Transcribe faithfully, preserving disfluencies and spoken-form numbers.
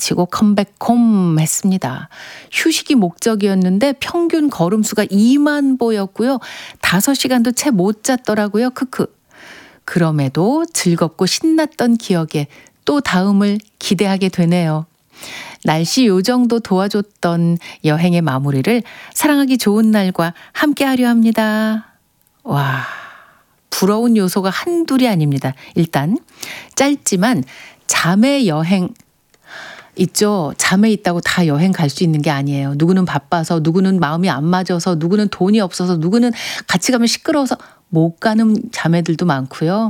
마치고 컴백홈 했습니다. 휴식이 목적이었는데 평균 걸음수가 이만 보였고요. 다섯 시간도 채 못 잤더라고요. 크크. 그럼에도 즐겁고 신났던 기억에 또 다음을 기대하게 되네요. 날씨 요정도 도와줬던 여행의 마무리를 사랑하기 좋은 날과 함께 하려 합니다. 와, 부러운 요소가 한둘이 아닙니다. 일단 짧지만 자매 여행 있죠. 자매 있다고 다 여행 갈 수 있는 게 아니에요. 누구는 바빠서, 누구는 마음이 안 맞아서, 누구는 돈이 없어서, 누구는 같이 가면 시끄러워서 못 가는 자매들도 많고요.